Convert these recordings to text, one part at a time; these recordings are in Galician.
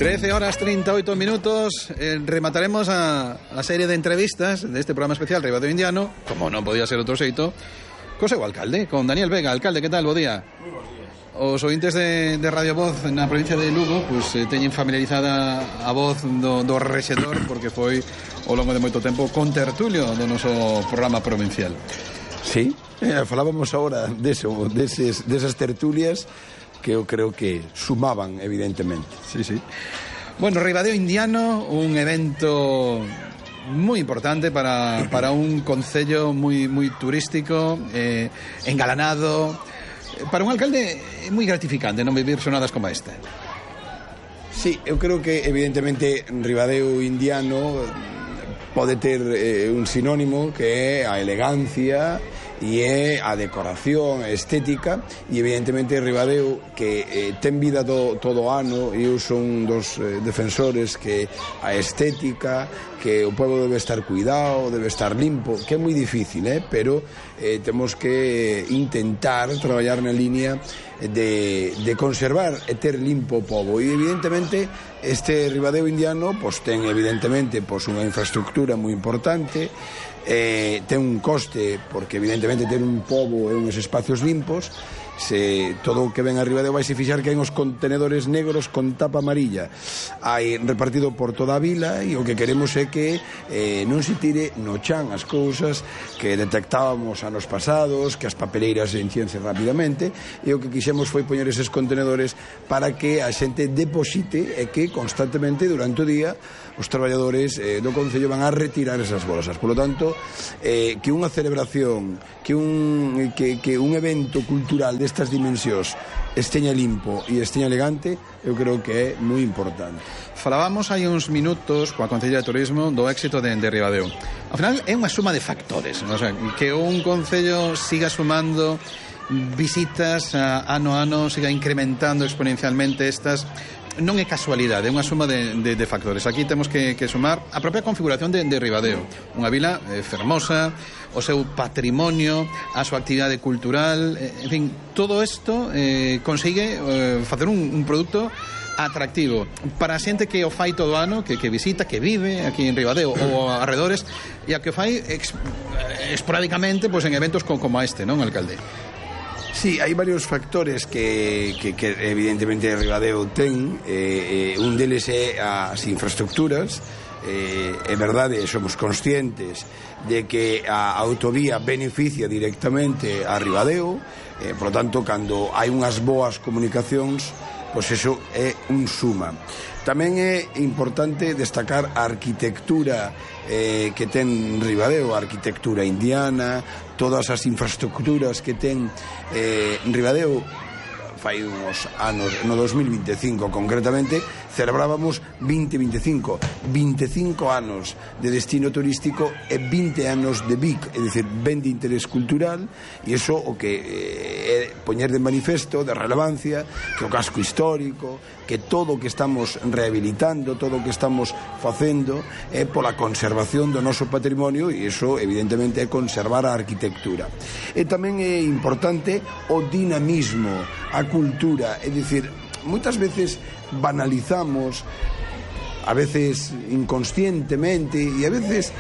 13:38. Remataremos a serie de entrevistas deste programa especial Ribadeo Indiano, como non podía ser outro xeito, co seu alcalde, con Daniel Vega. Alcalde, que tal? Bo día. Moi bo día. Os ointes de Radio Voz na provincia de Lugo pois teñen familiarizada a voz do rexedor, porque foi ao longo de moito tempo contertulio do noso programa provincial. Sí, falábamos agora desas tertulias que eu creo que sumaban, evidentemente. Sí, sí. Bueno, Ribadeo Indiano, un evento moi importante para un concello moi turístico, engalanado. Para un alcalde é moi gratificante non vivir sonadas como esta. Sí, eu creo que evidentemente Ribadeo Indiano pode ter un sinónimo que é a elegancia e é a decoración, a estética, e evidentemente Ribadeo que ten vida todo o ano, e eu son dos defensores que a estética, que o pobo debe estar cuidado, debe estar limpo, que é moi difícil, pero temos que intentar traballar na línea de conservar e ter limpo o pobo, e evidentemente este Ribadeo Indiano ten evidentemente unha infraestructura moi importante, ten un coste, porque evidentemente ter un pobo e uns espacios limpos, se todo o que ven a Ribadeo vai se fixar que hai uns contenedores negros con tapa amarilla hai repartido por toda a vila, e o que queremos é que non se tire no chan as cousas que detectábamos anos pasados, que as papeleiras enchense rapidamente, e o que quixemos foi poñer eses contenedores para que a xente deposite e que constantemente durante o día os traballadores do concello van a retirar esas bolsas. Por lo tanto, que unha celebración, que un evento cultural destas dimensións esteña limpo e esteña elegante, eu creo que é moi importante. Falábamos hai uns minutos coa Concellería de Turismo do éxito de Ribadeo. Ao final é unha suma de factores, o sea, que un concello siga sumando visitas ano a ano, siga incrementando exponencialmente estas, non é casualidade, é unha suma de factores. Aquí temos que sumar a propia configuración de Ribadeo, unha vila fermosa, o seu patrimonio, a súa actividade cultural, en fin, todo isto consigue facer un produto atractivo para a xente que o fai todo ano, que visita, que vive aquí en Ribadeo ou arredores, e a que o fai esporádicamente en eventos como este, non, alcalde? Sí, hai varios factores que evidentemente Ribadeo ten, un deles é as infraestructuras. É verdade, somos conscientes de que a autovía beneficia directamente a Ribadeo, por lo tanto, cando hai unhas boas comunicacións, pois eso é un suma. Tamén é importante destacar a arquitectura que ten Ribadeo, a arquitectura indiana, todas as infraestructuras que ten Ribadeo. Fai uns anos, no 2025 concretamente, celebrábamos 25 anos de destino turístico e 20 anos de BIC, é dicir, ben de interés cultural, e iso o que é poñer de manifesto, de relevancia, que o casco histórico, que todo o que estamos rehabilitando, todo o que estamos facendo é pola conservación do noso patrimonio, e iso evidentemente é conservar a arquitectura. E tamén é importante o dinamismo, a cultura, é dicir, moitas veces banalizamos, a veces inconscientemente e a veces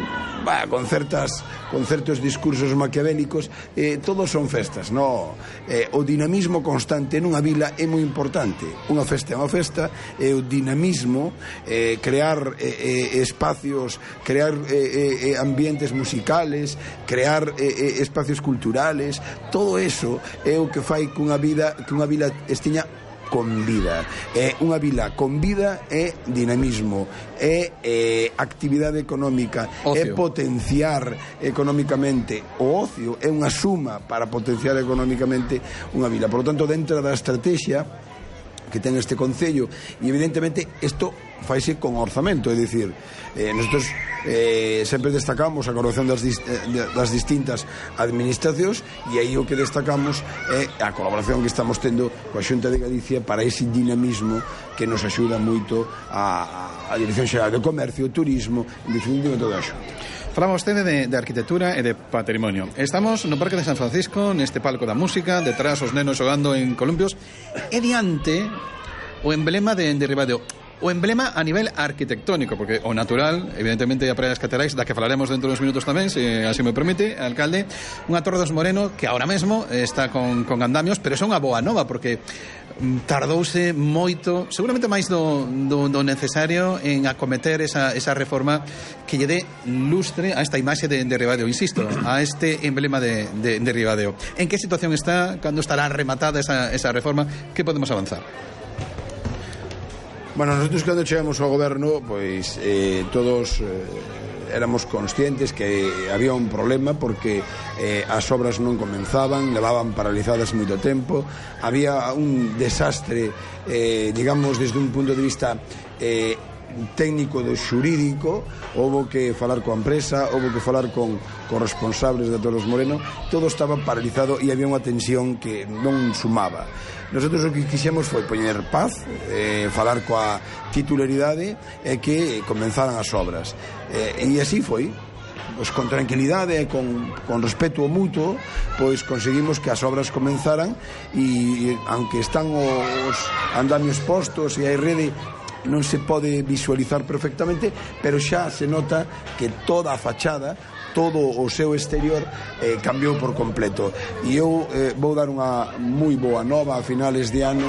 con certos discursos maquiavélicos, todos son festas, no? O dinamismo constante nunha vila é moi importante. Unha festa é unha festa, e o dinamismo, crear espacios, crear ambientes musicales, crear espacios culturales, todo eso é o que fai que unha vila esteña con vida. Unha vila con vida é dinamismo, é actividade económica, ocio. É potenciar económicamente o ocio, é unha suma para potenciar económicamente unha vila. Por lo tanto, dentro da estrategia que ten este concello, e evidentemente isto faise con orzamento, é dicir, nosotros sempre destacamos a colaboración das distintas administracións, e aí o que destacamos é a colaboración que estamos tendo coa Xunta de Galicia para ese dinamismo que nos axuda moito a Dirección Xeral de Comercio, Turismo, en definitiva toda a Xunta. Falamos vostede de arquitectura e de patrimonio. Estamos no Parque de San Francisco, neste palco da música, detrás os nenos xogando en columpios, e diante o emblema de Ribadeo. o emblema a nivel arquitectónico, porque o natural, evidentemente, a Praia das Caterais, da que falaremos dentro dos minutos tamén, se así me permite, alcalde, unha Torre dos Moreno que ahora mesmo está con andamios, pero é unha boa nova, porque tardouse moito, seguramente máis do necesario, en acometer esa reforma que lle dé lustre a esta imaxe de Ribadeo, insisto, a este emblema de Ribadeo. En que situación está? Cando estará rematada esa reforma? Que podemos avanzar? Bueno, nosotros cando chegamos ao goberno, pois todos éramos conscientes que había un problema porque as obras non comenzaban, levaban paralizadas moito tempo, había un desastre, digamos, desde un punto de vista técnico do xurídico, houbo que falar coa empresa, houbo que falar con responsables da Torre dos Moreno, todo estaba paralizado e había unha tensión que non sumaba. Nosotros o que quixemos foi poñer paz, falar coa titularidade e que comenzaran as obras, e así foi. Pois con tranquilidade e con respeto mutuo, pois conseguimos que as obras comenzaran, e aunque están os andamios postos e hai rede, non se pode visualizar perfectamente, pero xa se nota que toda a fachada, todo o seu exterior cambiou por completo. E eu vou dar unha moi boa nova a finales de ano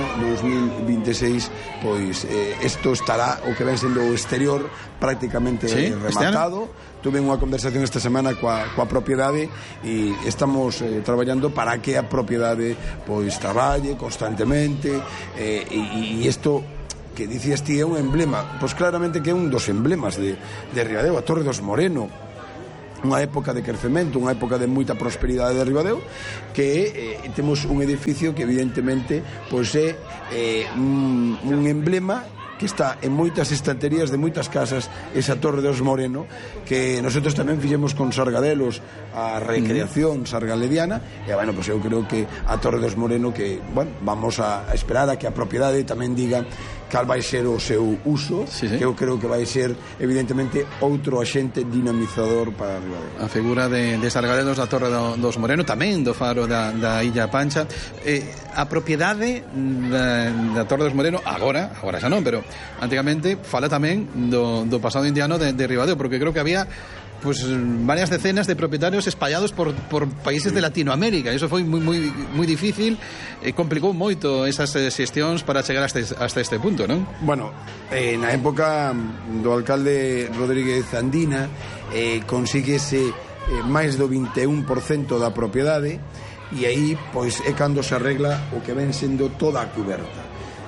2026, pois isto estará o que ven sendo o exterior prácticamente rematado. Tuve unha conversación esta semana coa propiedade e estamos traballando para que a propiedade pois traballe constantemente, e isto que dicías ti é un emblema, pois claramente que é un dos emblemas de Ribadeo, a Torre dos Moreno, unha época de crecemento, unha época de moita prosperidade de Ribadeo, que temos un edificio que evidentemente pois é un emblema que está en moitas estanterías de moitas casas, esa Torre dos Moreno, que nosotros tamén fixemos con Sargadelos a recreación sargalediana, e bueno, pois eu creo que a Torre dos Moreno, que, bueno, vamos a esperar a que a propiedade tamén diga cal vai ser o seu uso, que eu creo que vai ser evidentemente outro axente dinamizador para Ribadeo. A figura de Sargadelos da Torre dos Moreno, tamén do faro da Illa Pancha. A propiedade da Torre dos Moreno, agora xa non, pero antigamente fala tamén do pasado indiano de Ribadeo, porque creo que había pues varias decenas de propietarios espallados por países de Latinoamérica. Eso foi moi difícil, complicou moito esas xestións para chegar hasta este punto, non? Bueno, na época do alcalde Rodríguez Andina consíguese máis do 21% da propiedade, e aí pois é cando se arregla o que ven sendo toda a cuberta.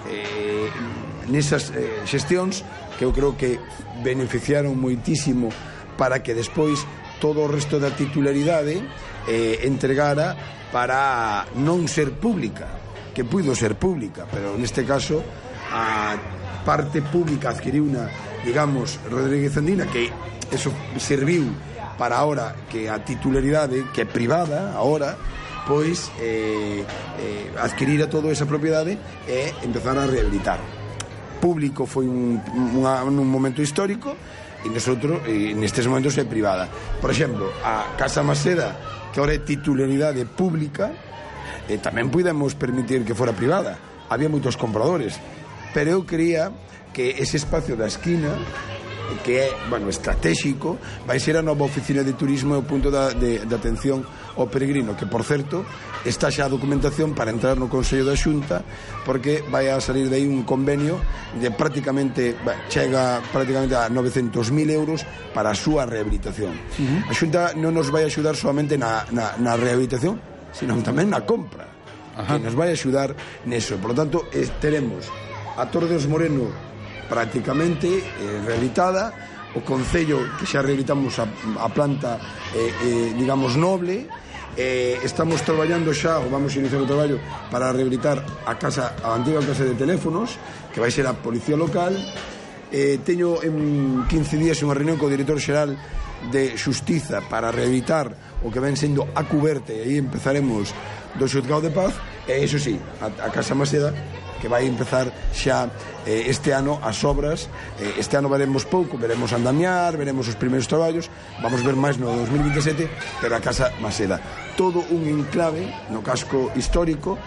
Nesas xestións que eu creo que beneficiaron moitísimo para que despois todo o resto da titularidade entregara para non ser pública, que puido ser pública, pero neste caso a parte pública adquiriu unha, digamos, Rodríguez Andina, que eso serviu para ahora que a titularidade, que é privada ahora, pois adquirira toda esa propiedade e empezar a rehabilitar. Público foi un momento histórico, e nosotros, nestes momentos, é privada. Por exemplo, a Casa Maseda, que ahora é titularidade pública, tamén podemos permitir que fora privada. Había moitos compradores, pero eu quería que ese espacio da esquina, que é, bueno, estratégico, vai ser a nova oficina de turismo e o punto de atención ao peregrino, que, por certo, está xa a documentación para entrar no Consello da Xunta, porque vai a salir de aí un convenio de prácticamente, chega prácticamente a 900.000 euros para a súa rehabilitación. A Xunta non nos vai axudar solamente na rehabilitación, sino tamén na compra, que nos vai axudar neso. Por lo tanto, teremos a Torre dos Moreno prácticamente rehabilitada, o Concello que xa rehabilitamos a planta digamos noble, estamos traballando xa, ou vamos a iniciar o traballo para rehabilitar a antiga casa de teléfonos, que vai ser a Policía Local. Teño en 15 días unha reunión co director xeral de Xustiza para rehabilitar o que ven sendo a cuberta, e aí empezaremos do Xuzgado de Paz, e iso sí, a Casa Maseda, que vai empezar xa este ano as obras. Este ano veremos pouco, veremos andamiar, veremos os primeiros traballos, vamos ver máis no 2027, pero a Casa Maseda, todo un enclave no casco histórico,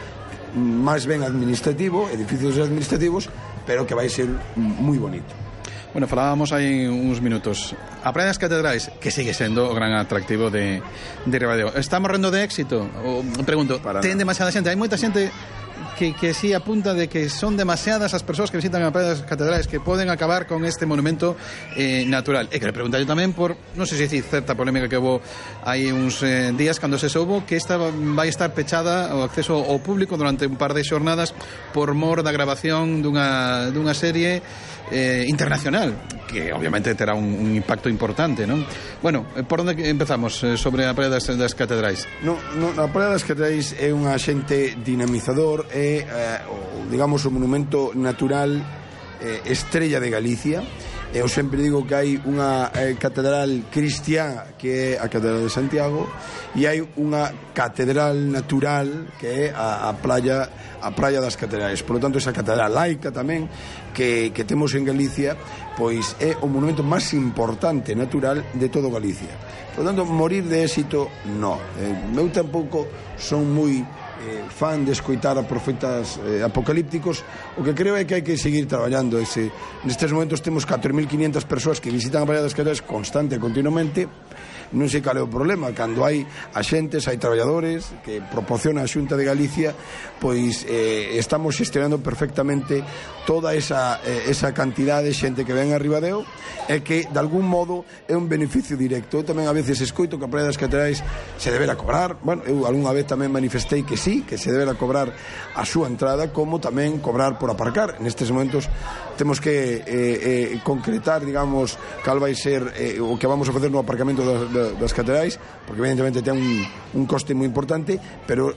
máis ben administrativo, edificios administrativos, pero que vai ser moi bonito. Bueno, falábamos hai uns minutos. A Praia das Catedrais, que sigue sendo o gran atractivo de Ribadeo. Está morrendo de éxito? O, pregunto, ten demasiada xente? Hai moita xente que sí apunta de que son demasiadas as persoas que visitan a Praia das Catedrais, que poden acabar con este monumento natural. E que le pregunta yo tamén por, non sei se dicir, certa polémica que houve hai uns días cando se soubo que esta vai estar pechada o acceso ao público durante un par de xornadas por mor da grabación dunha serie internacional, que obviamente terá un impacto importante, non? Bueno, por onde empezamos sobre a Praia das Catedrais? A Praia das Catedrais é un axente dinamizador, é, digamos, o monumento natural estrella de Galicia. Eu sempre digo que hai unha catedral cristiá, que é a Catedral de Santiago, e hai unha catedral natural, que é a Praia das Catedrais. Por lo tanto, esa catedral laica tamén que temos en Galicia, pois é o monumento máis importante natural de todo Galicia. Por lo tanto, morir de éxito, no. Eu tampouco son moi fan de escoitar a profetas apocalípticos. O que creo é que hai que seguir traballando. Nestes momentos temos 4.500 persoas que visitan a Praia das Catedrais constante e continuamente. Non sei cal é o problema. Cando hai axentes, hai traballadores que proporciona a Xunta de Galicia, pois estamos xestionando perfectamente toda esa cantidad de xente que ven a Ribadeo, e que de algún modo é un beneficio directo. Eu tamén a veces escoito que a Praia das Catedrais se debera cobrar. Bueno, eu algunha vez tamén manifestei que sí, que se debera cobrar a súa entrada, como tamén cobrar por aparcar. Nestes momentos temos que concretar, digamos, cal vai ser o que vamos a facer no aparcamento das catedrais, porque evidentemente ten un coste moi importante, pero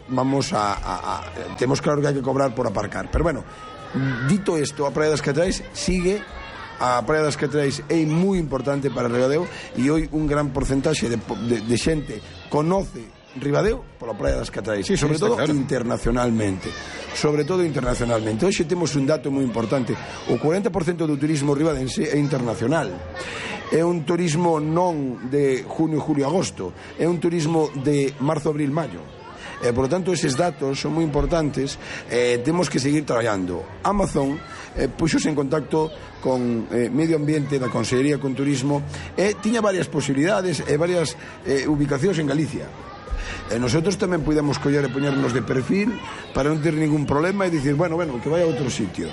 temos claro que hai que cobrar por aparcar. Pero bueno, dito isto, a Praia das Catedrais sigue. A Praia das Catedrais é moi importante para Ribadeo, e hoy un gran porcentaxe de xente conoce Ribadeo pola Praia das Catedrais, sí, sobre todo claro. internacionalmente. Hoxe temos un dato moi importante: o 40% do turismo ribadense é internacional. É un turismo non de junio, julio, agosto, é un turismo de marzo, abril, mayo. Por lo tanto, eses datos son moi importantes. Temos que seguir traballando. Amazon puxose en contacto con Medio Ambiente da Consellería con Turismo, e tiña varias posibilidades e varias ubicacións en Galicia. Nosotros tamén podemos coller e poñernos de perfil para non ter ningún problema e dicir, bueno, que vai a outro sitio.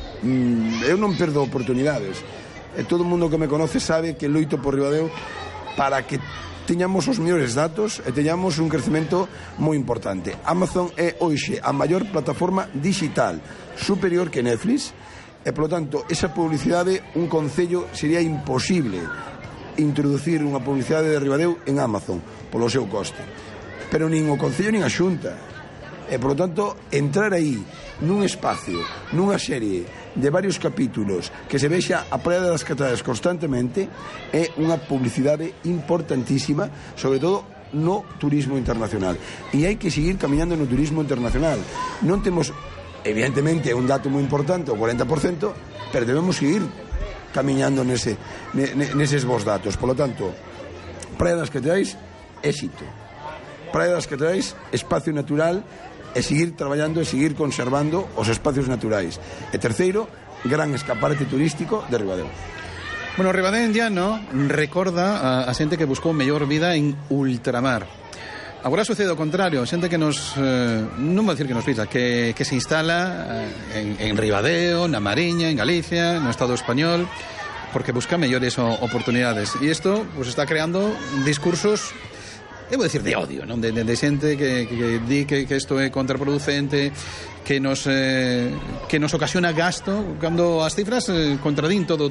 Eu non perdo oportunidades. Todo o mundo que me conoce sabe que loito por Ribadeo para que teñamos os mellores datos e teñamos un crecemento moi importante. Amazon é hoxe a maior plataforma digital, superior que Netflix, e, polo tanto, esa publicidade, un concello sería imposible introducir unha publicidade de Ribadeo en Amazon polo seu coste. Pero nin o concello nin a Xunta. E, polo tanto, entrar aí nun espacio, nunha serie de varios capítulos que se vexa a Praia das Catedrais constantemente, é unha publicidade importantísima, sobre todo no turismo internacional. E hai que seguir camiñando no turismo internacional. Non temos, evidentemente, un dato moi importante, o 40%, pero debemos seguir camiñando neses bons datos. Por lo tanto, Praia das Catedrais, éxito. Praia das Catedrais, espacio natural, e seguir traballando e seguir conservando os espacios naturais. E terceiro, gran escaparate turístico de Ribadeo. Bueno, Ribadeo indiano recorda a xente que buscou mellor vida en ultramar. Agora sucede o contrario, xente que nos non vou dicir que nos pisa, que se instala en Ribadeo, na Mariña, en Galicia, no Estado español, porque busca mellores oportunidades. E isto pues, está creando discursos, eu vou dicir, de odio, non? De xente que di que isto é contraproducente, que nos ocasiona gasto, cando as cifras contradín todo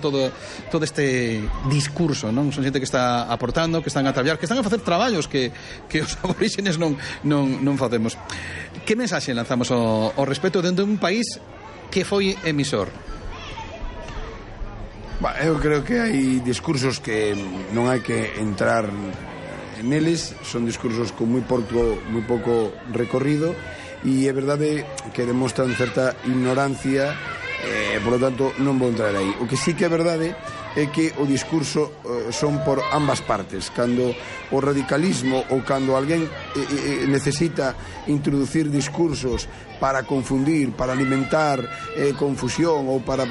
este discurso, non? Son xente que está aportando, que están a traballar, que están a facer traballos que os aborígenes non facemos. Que mensaxe lanzamos ao respecto dentro de un país que foi emisor? Eu creo que hai discursos que non hai que entrar neles, son discursos con moi pouco recorrido, e é verdade que demostran certa ignorancia Por lo tanto, non vou entrar aí. O que sí que é verdade é que o discurso son por ambas partes. Cando o radicalismo ou cando alguén necesita introducir discursos para confundir, para alimentar confusión ou para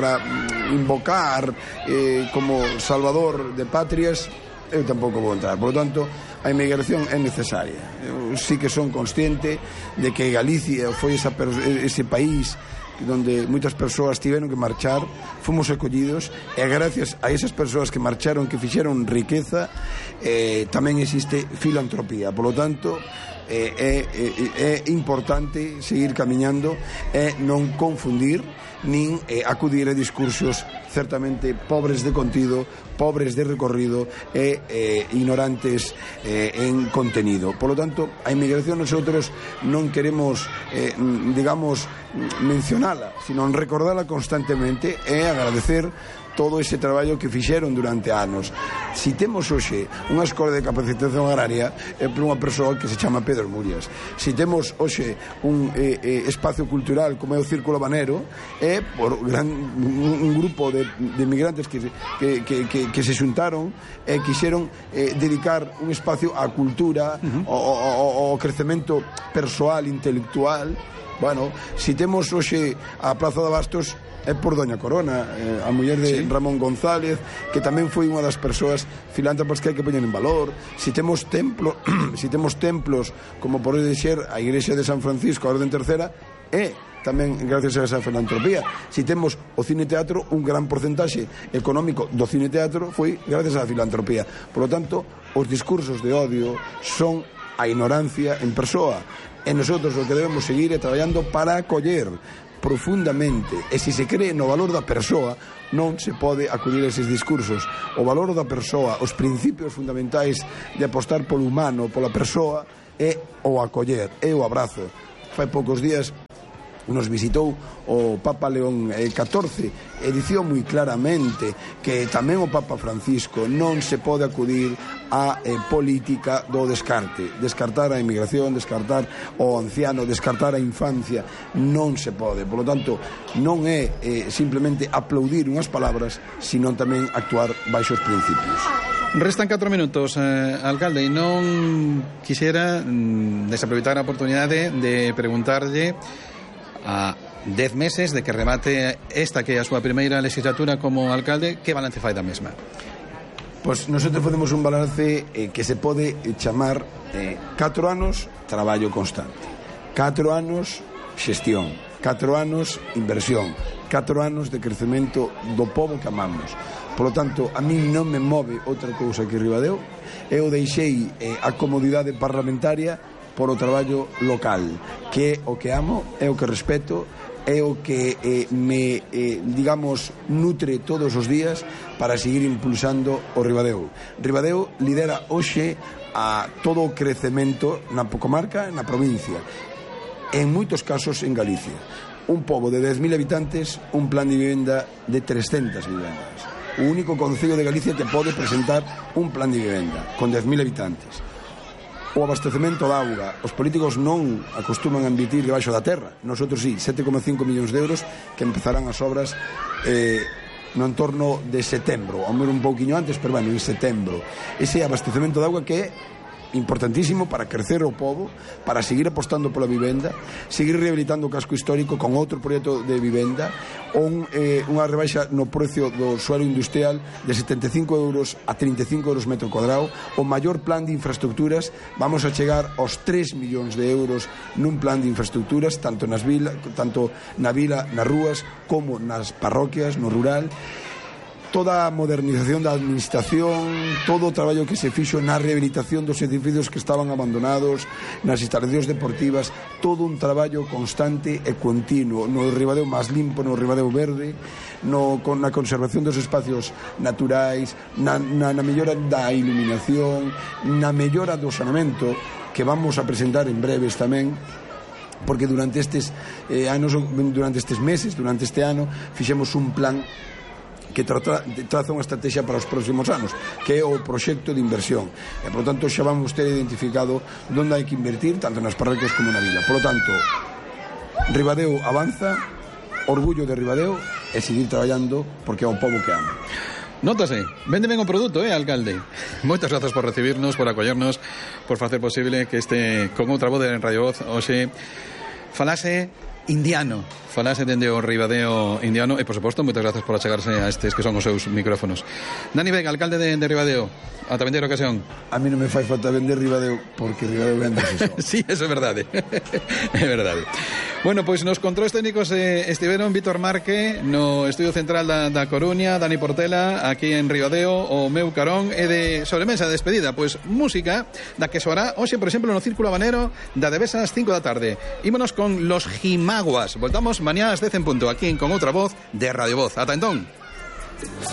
invocar como salvador de patrias, eu tampouco vou entrar. Por lo tanto, a inmigración é necesaria. Eu sí que son consciente de que Galicia foi ese país donde moitas persoas tiveron que marchar, fomos acollidos, e gracias a esas persoas que marcharon, que fixeron riqueza, tamén existe filantropía. Por lo tanto, é importante seguir camiñando e non confundir nin acudir a discursos certamente pobres de contido, pobres de recorrido e ignorantes en contenido. Por lo tanto, a inmigración nosotros non queremos, digamos, mencionala, sino recordala constantemente e agradecer todo ese traballo que fixeron durante anos. Si temos hoxe unha escola de capacitación agraria, é por unha persoa que se chama Pedro Murias. Si temos hoxe un espacio cultural como é o Círculo Habanero, é por un grupo de migrantes que se xuntaron e quixeron dedicar un espacio á cultura, ao crecemento persoal, intelectual. Bueno, si temos hoxe a Praza de Bastos, é por Doña Corona, a muller de Ramón González, que tamén foi unha das persoas filántropas que hai que poñer en valor. Si temos templos como por ser a Igrexa de San Francisco, a Orden Tercera, é tamén gracias a esa filantropía. Si temos o cine teatro, un gran porcentaxe económico do cine teatro foi gracias á filantropía. Por lo tanto, os discursos de odio son a ignorancia en persoa, e nosotros o que debemos seguir é traballando para acoller profundamente, e se se cree no valor da persoa, non se pode acudir a eses discursos. O valor da persoa, os principios fundamentais de apostar polo humano, pola persoa, é o acoller, é o abrazo. Fai poucos días nos visitou o Papa León XIV e dicía moi claramente que tamén o Papa Francisco non se pode acudir a política do descartar a inmigración, descartar o anciano, descartar a infancia, non se pode. Por lo tanto, non é simplemente aplaudir unhas palabras, sino tamén actuar baixo os principios. Restan 4 minutos, alcalde, e non quixera desaproveitar a oportunidade de preguntarlle a 10 meses de que remate esta que é a súa primeira legislatura como alcalde, que balance fai da mesma? Pois nosotros facemos un balance que se pode chamar 4 anos traballo constante, 4 anos xestión, 4 anos inversión, 4 anos de crecemento do pobo que amamos. Por lo tanto, a mí non me move outra cousa que Ribadeo. Eu deixei a comodidade parlamentaria por o traballo local, que é o que amo, é o que respeto, é o que me, digamos, nutre todos os días para seguir impulsando o Ribadeo. Ribadeo lidera hoxe a todo o crecemento na comarca, na provincia, en moitos casos en Galicia. Un pobo de 10.000 habitantes, un plan de vivenda de 300 vivendas. O único concello de Galicia que pode presentar un plan de vivenda con 10.000 habitantes. O abastecemento da auga, os políticos non acostuman a invertir debaixo da terra. Nosotros sí, 7,5 millóns de euros que empezarán as obras no entorno de setembro, ao menos un pouquiño antes, pero bueno, en setembro. Ese abastecemento de auga que é importantísimo para crecer o pobo, para seguir apostando pola vivenda, seguir rehabilitando o casco histórico con outro proxecto de vivenda, unha rebaixa no precio do suelo industrial de 75 euros a 35 euros metro cuadrado, o maior plan de infraestructuras. Vamos a chegar aos 3 millóns de euros nun plan de infraestructuras, tanto na vila, nas rúas, como nas parroquias, no rural. Toda a modernización da administración, todo o traballo que se fixo na rehabilitación dos edificios que estaban abandonados, nas instalacións deportivas, todo un traballo constante e continuo no Ribadeo máis limpo, no Ribadeo verde, na conservación dos espacios naturais, na mellora da iluminación, na mellora do saneamento, que vamos a presentar en breves tamén, porque durante estes durante estes meses, durante este ano, fixemos un plan que traza unha estrategia para os próximos anos, que é o proxecto de inversión. E, por lo tanto, xa vamos ter identificado onde hai que invertir, tanto nas parroquias como na vila. Por lo tanto, Ribadeo avanza, orgullo de Ribadeo e seguir traballando porque é o pobo que ama. Nótase, vende ben o produto, alcalde? Moitas grazas por recibirnos, por acollernos, por facer posible que este Con Outra Voz en Radio Voz hoxe falase indiano, falase dende o Ribadeo indiano e, por suposto, moitas grazas por achegarse a estes que son os seus micrófonos. Dani Vega, alcalde de Ribadeo, ata vender ocasión. A mí non me fai falta vender Ribadeo porque Ribadeo vende só. Sí, eso é verdade. É verdade. Bueno, pois nos controles técnicos estiveron Víctor Marque no estudio central da Coruña, Dani Portela aquí en Ribadeo, o meu carón e de sobremesa de despedida, pois música da que soará hoxe, por exemplo, no Círculo Habanero da Devesa ás 5 da tarde. Ímonos con Los Jimaguas. Voltamos mañá ás 10 en punto aquí en Con Outra Voz de Radio Voz. Ata entón.